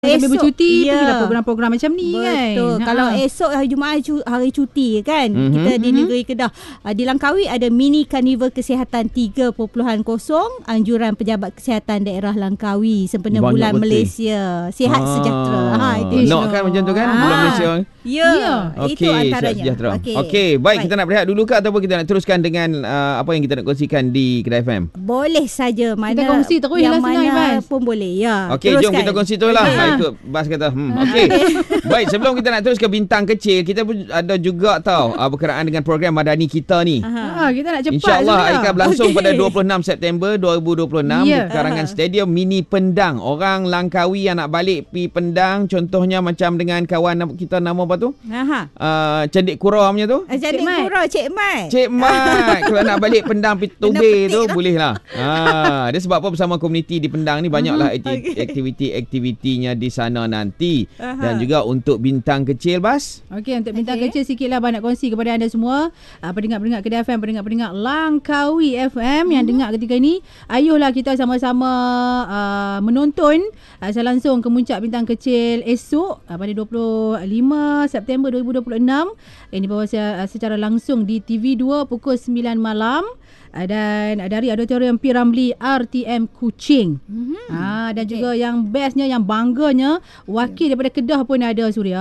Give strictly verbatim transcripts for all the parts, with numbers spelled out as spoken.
Sambil bercuti, ya. pergilah program-program macam ni. Betul. Kan. Betul. Kalau ha. esok hari Jumaat hari cuti kan, Mm-hmm. kita di Mm-hmm. negeri Kedah. Uh, di Langkawi ada mini karnival kesihatan tiga titik kosong anjuran pejabat kesihatan daerah Langkawi sempena Banyak bulan betul. Malaysia. Sihat Ah. sejahtera. Ha itu. Nak kan macam tu kan Ah. bulan Malaysia. Ya, Ya. itu Okey, antaranya. sihat sejahtera. Okey, Okey, baik, baik, kita nak berehat dulu ke ataupun kita nak teruskan dengan uh, apa yang kita nak kongsikan di Kedah F M? Boleh saja mana Kita kongsi terus yang lah senang, mana Ibas. pun boleh. Ya. Okey, jom teruskan. kita kongsi tu lah. Okey. Ha, ikut Bas kata. Hmm, okey. Baik, sebelum kita nak terus ke bintang kecil, kita pun ada juga tau uh, berkenaan dengan program Madani kita ni. Ha, kita nak cepat. InsyaAllah sudah. akan berlangsung Okey. pada dua puluh enam September dua ribu dua puluh enam Ya. di pekarangan Stadium Mini Pendang. Orang Langkawi yang nak balik pi Pendang, contohnya macam dengan kawan kita nama apa tu? Aha. Uh, Cendik Kura punya tu. Jadi Cik Mat. Kura, Cik Mat. Cik Mat, kalau nak balik Pendang pi Pendang Tobe petik tu lah. boleh lah. Ha, dia sebab apa bersama komuniti di Pendang ni banyaklah Okey. aktiviti-aktivitinya di sana nanti. Aha. Dan juga untuk bintang kecil Bas. Okey, untuk bintang Okey. kecil sikit lah abang nak kongsi kepada anda semua. Uh, pendengar-pendengar Kedah F M, pendengar-pendengar Langkawi F M yang dengar ketika ini. Ayuhlah kita sama-sama uh, menonton uh, secara langsung kemuncak bintang kecil esok uh, pada dua puluh lima September dua ribu dua puluh enam. Ini bawa uh, secara langsung di T V dua pukul sembilan malam. Uh, dan uh, dari Auditorium P. Ramlee R T M Kuching. Mhm. Ah, dan okay. juga yang bestnya, yang bangganya, wakil daripada Kedah pun ada, Suria.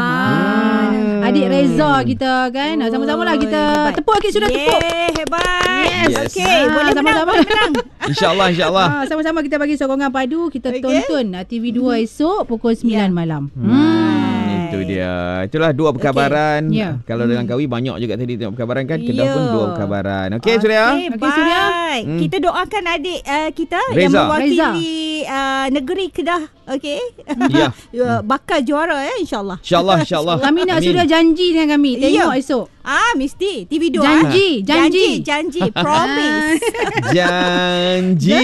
Ah. Ah. Adik Reza kita kan. Oh, sama-sama lah kita hebat. tepuk lagi, sudah tepuk. Yeah, hebat. Yes. Okey, Ah, boleh menang, sama-sama. boleh menang. InsyaAllah, insyaAllah. Ah, sama-sama kita bagi sokongan padu. Kita Okey. tonton ah, T V dua esok pukul sembilan Ya. malam. Hmm, itu dia. Itulah dua perkabaran. Okey. Ya. Kalau dalam Langkawi banyak juga tadi tengok perkabaran kan. Kedah Ya. pun dua perkabaran. Okey, Suria. Okey, Okey, Suria. baik. Hmm. Kita doakan adik uh, kita Reza. yang mewakili uh, negeri Kedah. Okey. Ya. Ya, bakal juara ya, insyaAllah. InsyaAllah, insyaAllah. Kami nak Amin. sudah janji dengan kami. Tengok Ya. esok. Ah, mesti. T V dua. Janji, ah. janji. Janji, janji. Promise. Janji.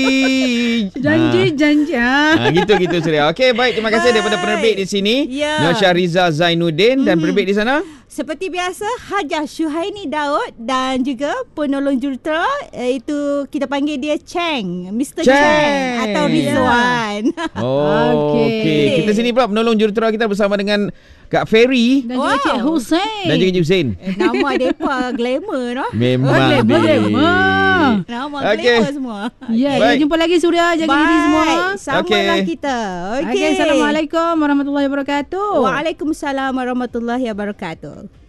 Janji, janji. Ah. Ha, gitu-gitu Suria. Okey, baik. Terima kasih daripada Baik. penerbit di sini. Ya. Nur Syahriza Zainuddin dan Mhm. penerbit di sana. Seperti biasa, Hajah Syuhaini Daud dan juga penolong jurutera, iaitu kita panggil dia Cheng, Mister Cheng, Cheng. atau Rizwan. Oh, Okey. okey. Kita sini pula penolong jurutera kita bersama dengan Kak Ferry Dan juga Wow. Cik Hussein. dan juga Cik Hussein. Eh, nama mereka glamour, no? Memang Boleh, ni. boleh. Ah. Nama Okey. glamour semua. Ya, Baik. kita jumpa lagi Suria. Jaga diri semua. Sama Okey. lah kita. Okey. Okay, Assalamualaikum warahmatullahi wabarakatuh. Waalaikumsalam warahmatullahi wabarakatuh.